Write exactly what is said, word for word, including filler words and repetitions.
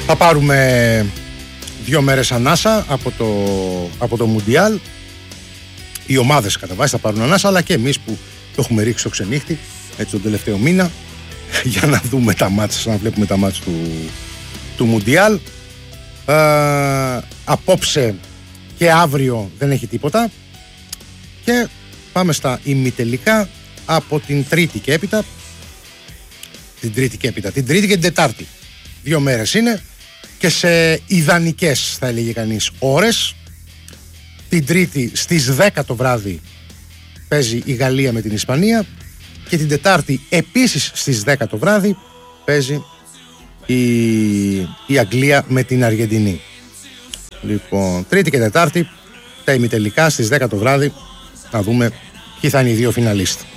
Θα πάρουμε δύο μέρες ανάσα από το, από το Μουντιάλ. Οι ομάδες κατά βάση θα πάρουν ανάσα, αλλά και εμείς που το έχουμε ρίξει στο ξενύχτη έτσι τον τελευταίο μήνα για να δούμε τα μάτς, να βλέπουμε τα μάτς του, του Μουντιάλ. Ε, απόψε και αύριο δεν έχει τίποτα και πάμε στα ημιτελικά από την Τρίτη και έπειτα. Την Τρίτη και έπειτα, την Τρίτη και την Τετάρτη. Δύο μέρες είναι και σε ιδανικές, θα έλεγε κανείς, ώρες. Την Τρίτη στις δέκα το βράδυ παίζει η Γαλλία με την Ισπανία και την Τετάρτη επίσης στις δέκα το βράδυ παίζει η, η Αγγλία με την Αργεντινή. Λοιπόν, Τρίτη και Τετάρτη τα ημιτελικά στις δέκα το βράδυ, να δούμε ποιοι θα είναι οι δύο φιναλίστ.